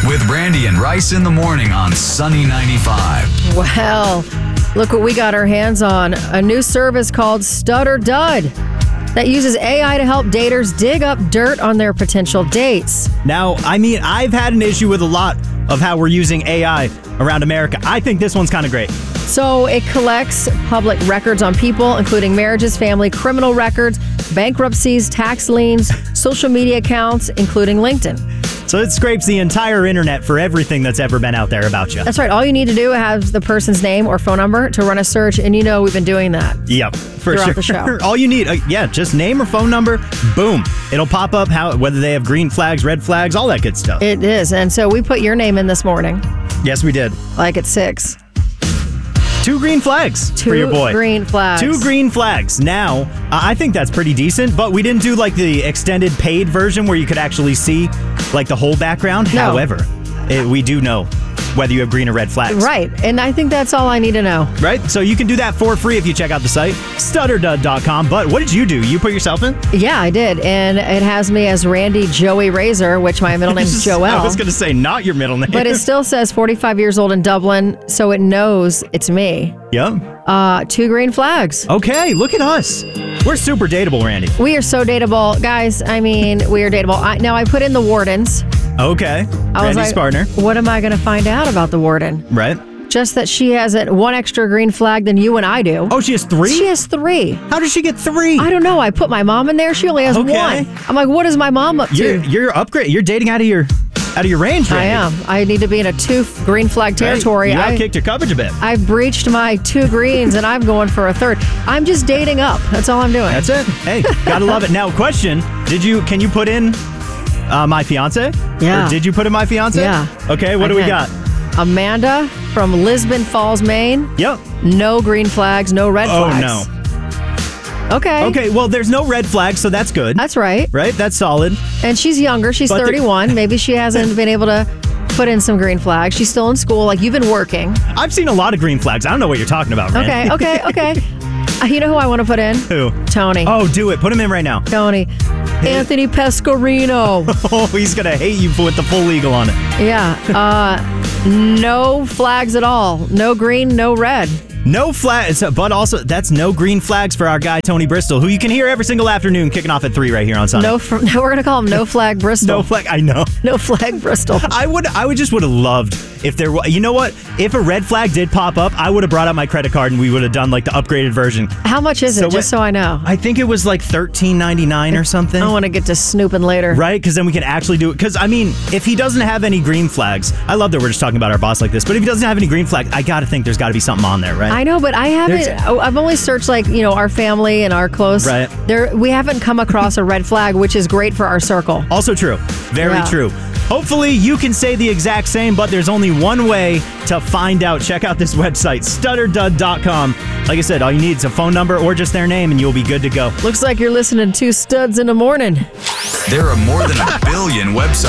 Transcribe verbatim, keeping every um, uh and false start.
With Randy and Rice in the morning on Sunny ninety-five. Well, look what we got our hands on. A new service called Stutter Dud that uses A I to help daters dig up dirt on their potential dates. Now, I mean, I've had an issue with a lot of how we're using A I around America. I think this one's kind of great. So it collects public records on people, including marriages, family, criminal records, bankruptcies, tax liens, social media accounts, including LinkedIn. So it scrapes the entire internet for everything that's ever been out there about you. That's right. All you need to do is the person's name or phone number to run a search, and you know we've been doing that. Yep, for throughout sure. the show. All you need, uh, yeah, just name or phone number, boom. It'll pop up how whether they have green flags, red flags, all that good stuff. It is. And so we put your name in this morning, Yes, we did. like at six. Two green flags Two for your boy. green flags. Two green flags. Now, uh, I think that's pretty decent, but we didn't do like the extended paid version where you could actually see like the whole background. No. However, it, we do know whether you have green or red flags. Right. And I think that's all I need to know. Right? So you can do that for free if you check out the site, stutter dud dot com. But what did you do? You put yourself in? Yeah, I did. And it has me as Randy Joey Razor, which my middle name is Joelle. I was going to say not your middle name. But it still says forty-five years old in Dublin, so it knows it's me. Yep. Uh, two green flags. Okay, look at us. We're super dateable, Randy. We are so dateable. Guys, I mean, we are dateable. I, now, I put in the Wardens. Okay. I was Randy's like, partner. what am I going to find out about the Warden? Right. Just that she has a, one extra green flag than you and I do. Oh, she has three? She has three. How does she get three? I don't know. I put my mom in there. She only has Okay. one. I'm like, what is my mom up to? You're, you're upgrade. You're dating out of your out of your range, I Randy. am. I need to be in a two green flag territory. Right? You I, outkicked your coverage a bit. I've breached my two greens and I'm going for a third. I'm just dating up. That's all I'm doing. That's it. Hey, gotta love it. Now, question: Did you? Can you put in uh, my fiance? Yeah. Or did you put in my fiance? Yeah. Okay. What I do we can. got? Amanda from Lisbon Falls, Maine. Yep. No green flags, no red Oh flags. no. Okay. Okay. Well, there's no red flags, so that's good. That's right. Right. That's solid. And she's younger. She's But the- thirty-one. Maybe she hasn't been able to put in some green flags. She's still in school. Like, you've been working. I've seen a lot of green flags. I don't know what you're talking about, Randy. Okay, okay, okay. Uh, you know who I want to put in? Who? Tony. Oh, do it. Put him in right now. Tony. Anthony Pescarino. Oh, he's gonna hate you with the full eagle on it. Yeah. Uh, no flags at all. No green, no red. No flags, but also that's no green flags for our guy Tony Bristol, who you can hear every single afternoon kicking off at three right here on Sunday. No, fr- no we're gonna call him No Flag Bristol. No flag. I know. No Flag Bristol. I would. I would just would have loved if there. wa- You know what? If a red flag did pop up, I would have brought out my credit card and we would have done like the upgraded version. How much is it? So Just what- so I know. I think it was like thirteen ninety-nine or something. I want to get to snooping later. Right? Because then we can actually do it. Because, I mean, if he doesn't have any green flags, I love that we're just talking about our boss like this, but if he doesn't have any green flags, I got to think there's got to be something on there, right? I know, but I haven't. There's- I've only searched like you know our family and our close. Right. There, we haven't come across a red flag, which is great for our circle. Also true. Very Yeah. true. Hopefully you can say the exact same, but there's only one way to find out. Check out this website, stutter dud dot com. Like I said, all you need is a phone number or just their name and you'll be good to go. Looks like you're listening to Studs in the Morning. There are more than a billion websites.